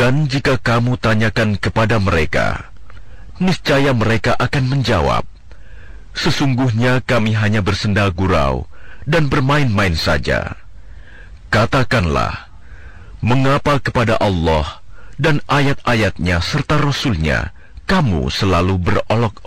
Dan jika kamu tanyakan kepada mereka, niscaya mereka akan menjawab, sesungguhnya kami hanya bersenda gurau dan bermain-main saja. Katakanlah, mengapa kepada Allah dan ayat-ayatnya serta Rasul-Nya kamu selalu berolok-olok?